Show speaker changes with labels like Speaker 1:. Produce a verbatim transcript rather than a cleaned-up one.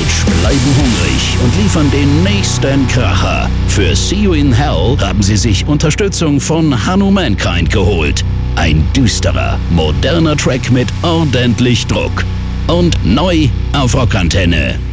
Speaker 1: Couch bleiben hungrig und liefern den nächsten Kracher. Für See You in Hell haben sie sich Unterstützung von Hanno Mankind geholt. Ein düsterer, moderner Track mit ordentlich Druck. Und neu auf Rockantenne.